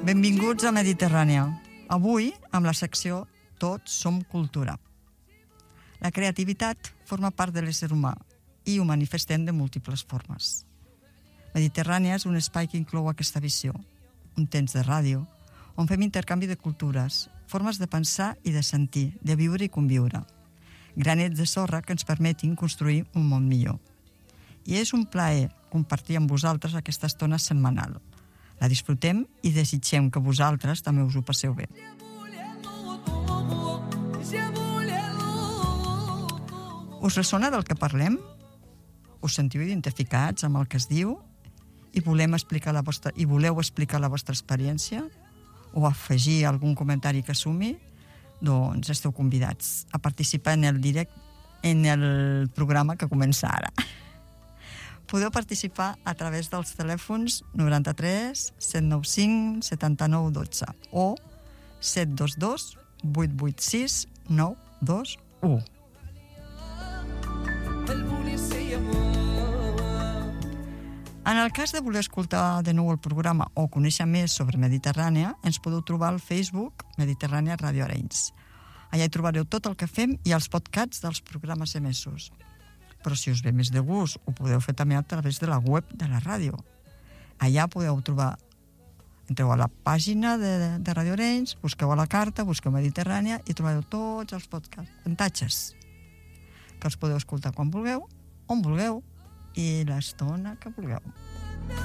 Benvinguts a Mediterrània. Avui, amb la secció Tots som cultura. La creativitat forma part de l'ésser humà i ho manifestem de múltiples formes. Mediterrània és un espai que inclou aquesta visió, un temps de ràdio, on fem intercanvi de cultures, formes de pensar i de sentir, de viure i conviure. Granets de sorra que ens permetin construir un món millor. I és un plaer compartir amb vosaltres aquesta estona setmanal. La disfrutem i desitgem que vosaltres també us ho passeu bé. Us ressona del que parlem? Us sentiu identificats amb el que es diu? I voleu explicar la vostra experiència? O afegir algun comentari que sumi? Doncs esteu convidats a participar en el programa que comença ara. Podeu participar a través dels telèfons 93 795 79 12 o 722 886 921. En el cas de voler escoltar de nou el programa o conèixer més sobre Mediterrània, ens podeu trobar al Facebook Mediterrània Ràdio Arenys. Allà hi trobareu tot el que fem i els podcasts dels programes emesos. Però si us ve més de gust, ho podeu fer també a través de la web de la ràdio. Allà podeu trobar, entreu a la pàgina de Ràdio Arenys, busqueu a la carta, busqueu Mediterrània i trobareu tots els podcasts, puntatges, que els podeu escoltar quan vulgueu, on vulgueu i l'estona que vulgueu.